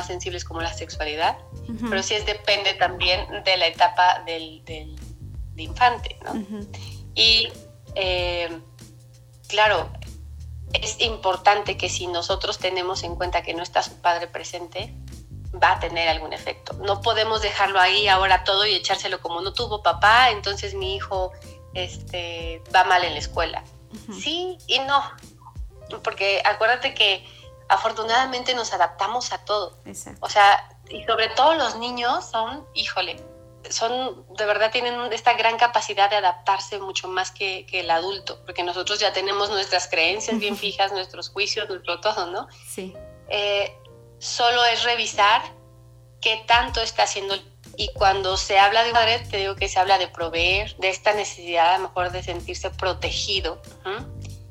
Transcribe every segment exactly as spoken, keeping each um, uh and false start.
sensibles como la sexualidad, uh-huh. pero sí es, depende también de la etapa del, del, del infante, ¿no? Uh-huh. Y eh, claro, es importante que si nosotros tenemos en cuenta que no está su padre presente, va a tener algún efecto. No podemos dejarlo ahí ahora todo y echárselo como no tuvo papá, entonces mi hijo este, va mal en la escuela. Uh-huh. Sí y no, porque acuérdate que afortunadamente nos adaptamos a todo. Exacto. O sea, y sobre todo los niños son, híjole, son, de verdad tienen esta gran capacidad de adaptarse mucho más que, que el adulto, porque nosotros ya tenemos nuestras creencias bien fijas, nuestros juicios, nuestro todo, ¿no? Sí. Eh, solo es revisar qué tanto está haciendo. Y cuando se habla de madre, te digo que se habla de proveer, de esta necesidad a lo mejor de sentirse protegido. ¿Uh?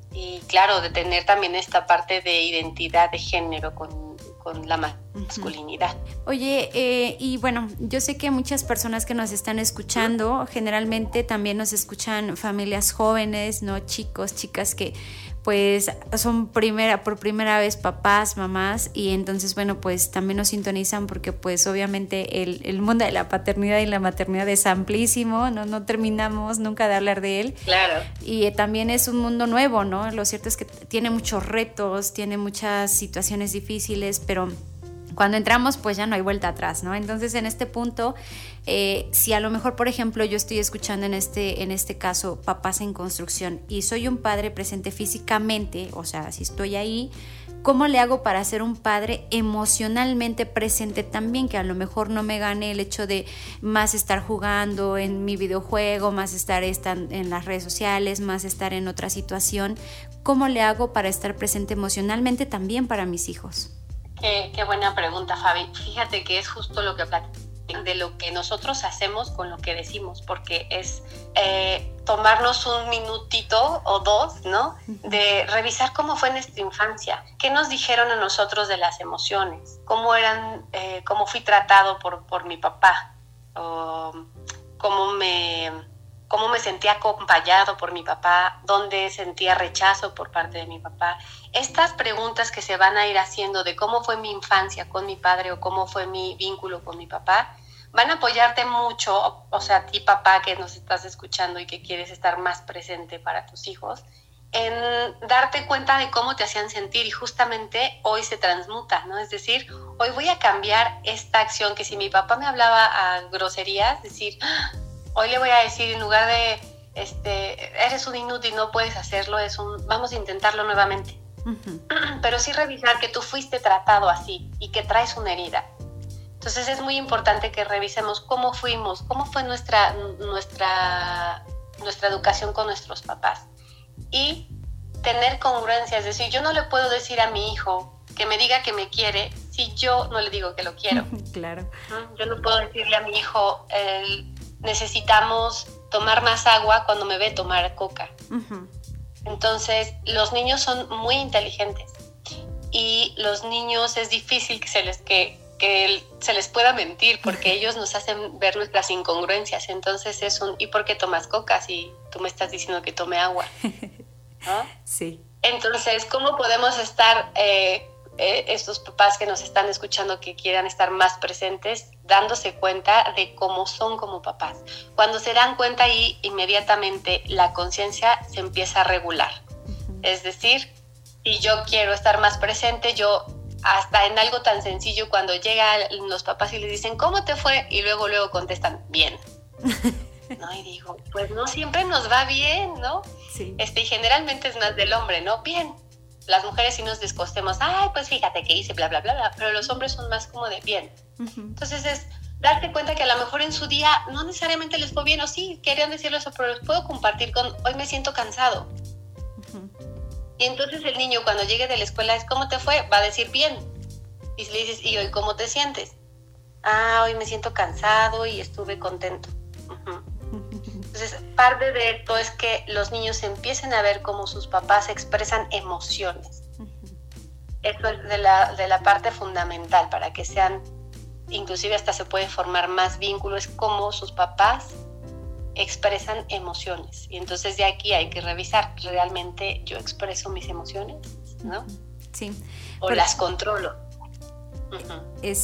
Y claro, de tener también esta parte de identidad de género con, con la masculinidad. Oye, eh, y bueno, yo sé que muchas personas que nos están escuchando, ¿Mm? generalmente también nos escuchan familias jóvenes, ¿no? Chicos, chicas que pues son primera, por primera vez papás, mamás, y entonces, bueno, pues también nos sintonizan porque pues obviamente el, el mundo de la paternidad y la maternidad es amplísimo, no, no terminamos nunca de hablar de él. Claro. Y también es un mundo nuevo, ¿no? Lo cierto es que tiene muchos retos, tiene muchas situaciones difíciles, pero cuando entramos pues ya no hay vuelta atrás, ¿no? Entonces en este punto, eh, si a lo mejor, por ejemplo, yo estoy escuchando en este, en este caso papás en construcción y soy un padre presente físicamente, o sea, si estoy ahí, ¿cómo le hago para ser un padre emocionalmente presente también? Que a lo mejor no me gane el hecho de más estar jugando en mi videojuego, más estar en las redes sociales, más estar en otra situación. ¿Cómo le hago para estar presente emocionalmente también para mis hijos? Qué, qué buena pregunta, Fabi. Fíjate que es justo lo que platico de lo que nosotros hacemos con lo que decimos, porque es eh, tomarnos un minutito o dos, ¿no? De revisar cómo fue nuestra infancia, qué nos dijeron a nosotros de las emociones, cómo eran, eh, cómo fui tratado por, por mi papá, o cómo me... cómo me sentía acompañado por mi papá, dónde sentía rechazo por parte de mi papá. Estas preguntas que se van a ir haciendo de cómo fue mi infancia con mi padre o cómo fue mi vínculo con mi papá, van a apoyarte mucho, o sea, a ti papá que nos estás escuchando y que quieres estar más presente para tus hijos, en darte cuenta de cómo te hacían sentir y justamente hoy se transmuta, ¿no? Es decir, hoy voy a cambiar esta acción que si mi papá me hablaba a groserías, decir... hoy le voy a decir, en lugar de, este, eres un inútil, no puedes hacerlo, es un, vamos a intentarlo nuevamente. Uh-huh. Pero sí revisar que tú fuiste tratado así y que traes una herida. Entonces es muy importante que revisemos cómo fuimos, cómo fue nuestra, nuestra, nuestra educación con nuestros papás. Y tener congruencia, es decir, yo no le puedo decir a mi hijo que me diga que me quiere si yo no le digo que lo quiero. Claro. Yo no puedo decirle a mi hijo... el necesitamos tomar más agua cuando me ve tomar coca. Uh-huh. Entonces, los niños son muy inteligentes y los niños es difícil que se les, que, que se les pueda mentir porque ellos nos hacen ver nuestras incongruencias. Entonces es un, ¿y por qué tomas coca si tú me estás diciendo que tome agua? ¿No? Sí. Entonces, ¿cómo podemos estar... Eh, Eh, estos papás que nos están escuchando que quieran estar más presentes, dándose cuenta de cómo son como papás? Cuando se dan cuenta ahí, inmediatamente la conciencia se empieza a regular. Uh-huh. Es decir, si yo quiero estar más presente, yo hasta en algo tan sencillo, cuando llegan los papás y les dicen, ¿cómo te fue? Y luego, luego contestan, bien. ¿No? Y digo, pues no siempre nos va bien, ¿no? Sí. Este, y generalmente es más del hombre, ¿no? Bien. Las mujeres sí nos descostemos, ay, pues fíjate que hice, bla, bla, bla, bla, pero los hombres son más como de bien. Uh-huh. Entonces es darte cuenta que a lo mejor en su día no necesariamente les fue bien, o sí, querían decirlo eso, pero les puedo compartir con, hoy me siento cansado. Uh-huh. Y entonces el niño cuando llegue de la escuela es, ¿cómo te fue? Va a decir, bien. Y si le dices, ¿y hoy cómo te sientes? Ah, hoy me siento cansado y estuve contento. Uh-huh. Entonces, parte de esto es que los niños empiecen a ver cómo sus papás expresan emociones. Uh-huh. Esto es de la, de la parte fundamental para que sean, inclusive hasta se puede formar más vínculos, cómo sus papás expresan emociones. Y entonces de aquí hay que revisar, ¿realmente yo expreso mis emociones? ¿No? Sí. O Por... las controlo. Uh-huh. Es